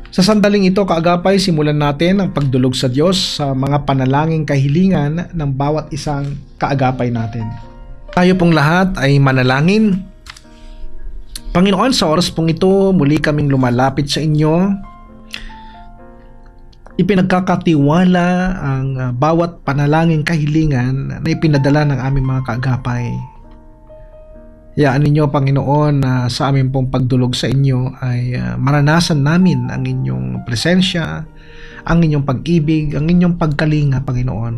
Sa sandaling ito, kaagapay, simulan natin ang pagdulog sa Diyos sa mga panalangin kahilingan ng bawat isang kaagapay natin. Tayo pong lahat ay manalangin. Panginoon, sa oras pong ito, muli kaming lumalapit sa inyo. Ipinagkakatiwala ang bawat panalangin kahilingan na ipinadala ng aming mga kaagapay. Hayaan ninyo, Panginoon, na sa aming pong pagdulog sa inyo ay maranasan namin ang inyong presensya, ang inyong pag-ibig, ang inyong pagkalinga, Panginoon.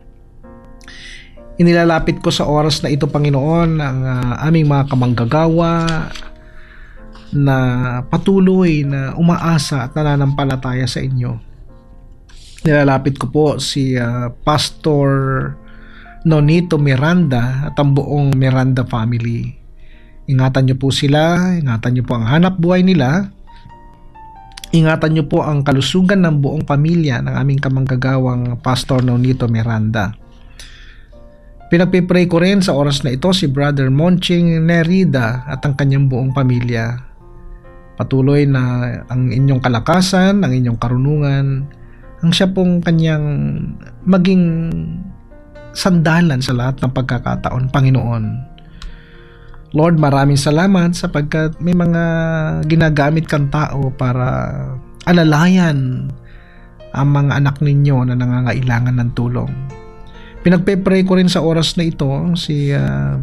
Inilalapit ko sa oras na ito, Panginoon, ang aming mga kamanggagawa na patuloy na umaasa at nananampalataya sa inyo. Nilalapit ko po si Pastor Nonito Miranda at ang buong Miranda family. Ingatan niyo po sila, ingatan niyo po ang hanap buhay nila, ingatan niyo po ang kalusugan ng buong pamilya ng aming kamanggagawang Pastor Nonito Miranda. Pinagpipray ko rin sa oras na ito si Brother Monching Nerida at ang kanyang buong pamilya. Patuloy na ang inyong kalakasan, ang inyong karunungan, ang siya pong kanyang maging sandalan sa lahat ng pagkakataon, Panginoon. Lord, maraming salamat sapagkat may mga ginagamit kang tao para alalayan ang mga anak ninyo na nangangailangan ng tulong. Pinagpe-pray ko rin sa oras na ito si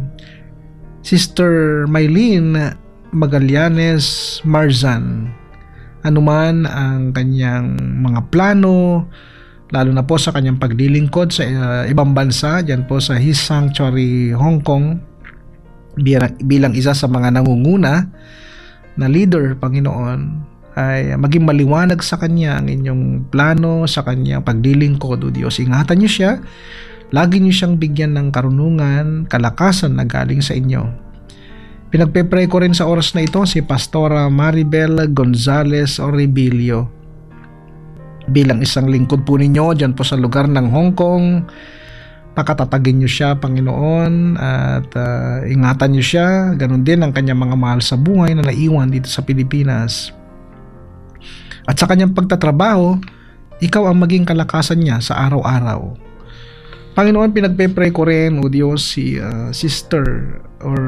Sister Mylene Magallanes Marzan. Anuman ang kanyang mga plano, lalo na po sa kanyang paglilingkod sa ibang bansa, dyan po sa His Sanctuary, Hong Kong, bilang isa sa mga nangunguna na leader, Panginoon, ay maging maliwanag sa kanya ang inyong plano sa kanyang paglilingkod, O Diyos. Ingatan niyo siya, lagi niyo siyang bigyan ng karunungan, kalakasan na galing sa inyo. Pinagpe-pray ko rin sa oras na ito si Pastora Maribel Gonzales Oribilio. Bilang isang lingkod po ninyo dyan po sa lugar ng Hong Kong, pakatatagin niyo siya, Panginoon, at ingatan niyo siya. Ganon din ang kanyang mga mahal sa buhay na naiwan dito sa Pilipinas. At sa kanyang pagtatrabaho, ikaw ang maging kalakasan niya sa araw-araw. Panginoon, pinagpe-pray ko rin, O Diyos, si Sister or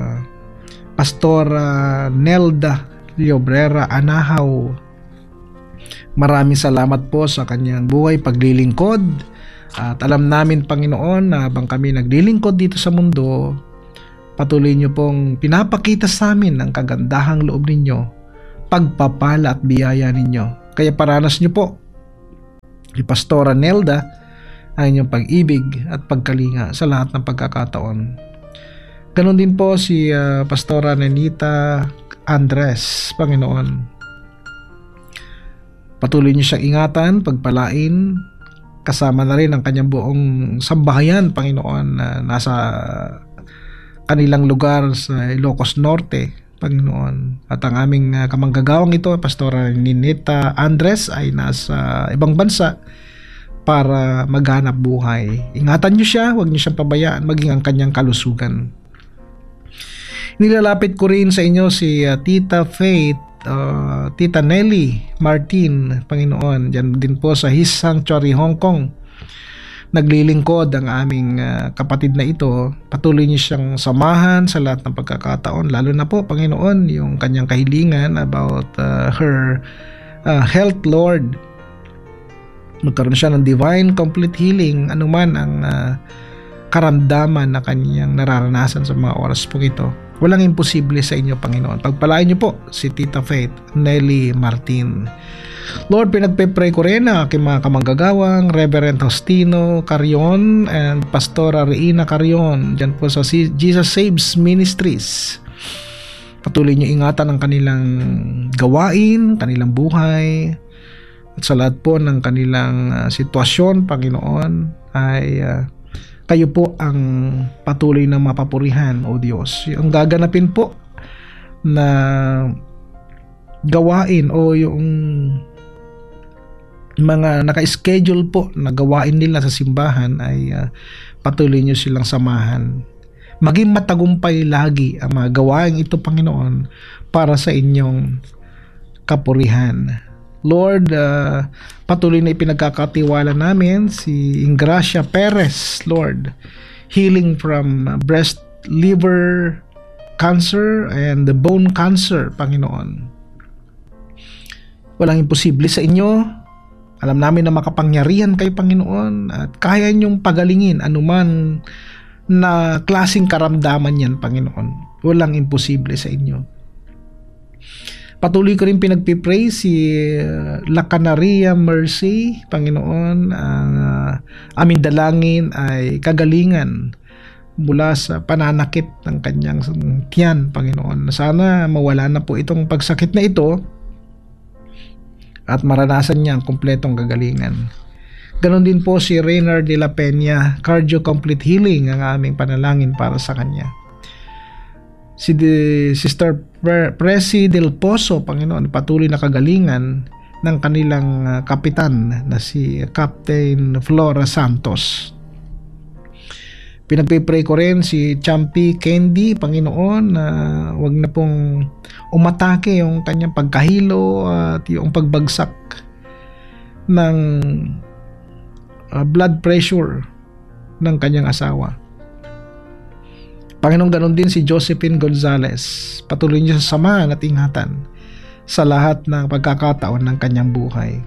Pastora Nelda Llobrera Anahaw. Maraming salamat po sa kanyang buhay, paglilingkod. At alam namin, Panginoon, na habang kami naglilingkod dito sa mundo, patuloy niyo pong pinapakita sa amin ang kagandahang loob ninyo, pagpapala at biyaya ninyo. Kaya paranas niyo po ni Pastora Nelda ang inyong pag-ibig at pagkalinga sa lahat ng pagkakataon. Ganon din po si Pastora Nenita Andres, Panginoon. Patuloy niyo siyang ingatan, pagpalain, kasama na rin ang kanyang buong sambahayan, Panginoon, na nasa kanilang lugar sa Ilocos Norte, Panginoon. At ang aming kamanggagawang ito, Pastora Ninita Andres, ay nasa ibang bansa para maghanap buhay. Ingatan niyo siya, huwag niyo siyang pabayaan, maging ang kanyang kalusugan. Nilalapit ko rin sa inyo si Tita Faith, Tita Nelly Martin, Panginoon, dyan din po sa His Sanctuary, Hong Kong. Naglilingkod ang aming kapatid na ito. Patuloy niyo siyang samahan sa lahat ng pagkakataon, lalo na po, Panginoon, yung kanyang kahilingan about her health, Lord. Magkaroon siya ng divine complete healing, anuman ang karamdaman na kanyang nararanasan sa mga oras po ito. Walang imposible sa inyo, Panginoon. Pagpalain niyo po si Tita Faith Nelly Martin. Lord, pinagpe-pray ko rin ang aking mga kamanggagawang Reverend Faustino Carion and Pastora Reina Carion dyan po sa Jesus Saves Ministries. Patuloy niyo ingatan ang kanilang gawain, kanilang buhay, at sa lahat po ng kanilang sitwasyon, Panginoon, ay kayo po ang patuloy na mapapurihan, O Diyos. Ang gaganapin po na gawain o yung mga naka-schedule po na gawain nila sa simbahan ay patuloy nyo silang samahan. Maging matagumpay lagi ang mga gawain ito, Panginoon, para sa inyong kapurihan. Lord, patuloy na ipinagkakatiwala namin si Ingracia Perez, Lord, healing from breast, liver cancer and the bone cancer, Panginoon. Walang imposible sa inyo. Alam namin na makapangyarihan kayo, Panginoon, at kaya niyong pagalingin anuman na klaseng karamdaman yan, Panginoon. Walang imposible sa inyo. Patuloy ko rin pinagpipray si Lacanaria Mercy, Panginoon. Ang aming dalangin ay kagalingan mula sa pananakit ng kanyang tiyan, Panginoon. Sana mawala na po itong pagsakit na ito at maranasan niya ang kumpletong kagalingan. Ganon din po si Reynard de la Peña, cardio complete healing ang aming panalangin para sa kanya. Si Sister Presi del Pozo, Panginoon, patuloy na kagalingan ng kanilang kapitan na si Captain Flora Santos. Pinagpipray ko rin si Champi Candy, Panginoon, na wag na pong umatake yung kanyang pagkahilo at yung pagbagsak ng blood pressure ng kanyang asawa. Panginoon, ganon din si Josephine Gonzalez. Patuloy niyo sa samahan at ingatan sa lahat ng pagkakataon ng kanyang buhay.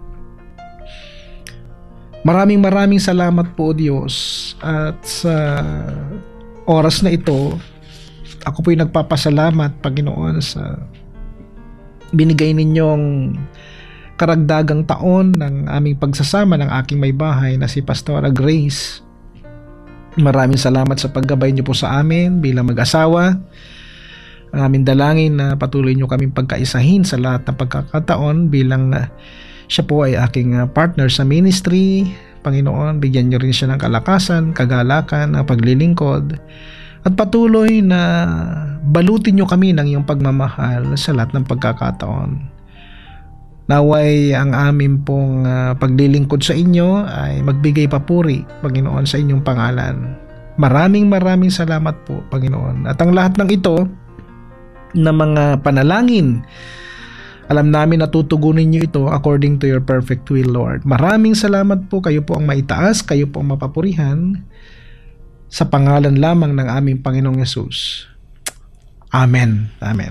Maraming salamat po, Diyos, at sa oras na ito, ako po'y nagpapasalamat, Panginoon, sa binigay ninyong karagdagang taon ng aming pagsasama ng aking may bahay na si Pastora Grace. Maraming salamat sa paggabay niyo po sa amin bilang mag-asawa. Ang aming dalangin na patuloy niyo kaming pagkaisahin sa lahat ng pagkakataon bilang siya po ay aking partner sa ministry. Panginoon, bigyan niyo rin siya ng kalakasan, kagalakan, paglilingkod, at patuloy na balutin niyo kami ng iyong pagmamahal sa lahat ng pagkakataon. Naway ang amin pong paglilingkod sa inyo ay magbigay papuri, Panginoon, sa inyong pangalan. Maraming salamat po, Panginoon. At ang lahat ng ito na mga panalangin, alam namin na tutugunin niyo ito according to your perfect will, Lord. Maraming salamat po. Kayo po ang maitaas, kayo po ang mapapurihan sa pangalan lamang ng aming Panginoong Yesus. Amen. Amen.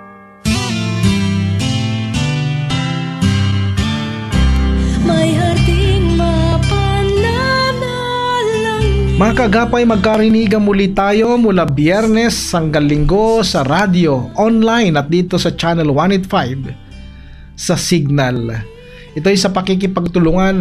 Mga kagapay, magkarinigan muli tayo mula Biyernes hanggang Linggo sa radyo, online at dito sa Channel 185 sa Signal. Ito ay sa pakikipagtulungan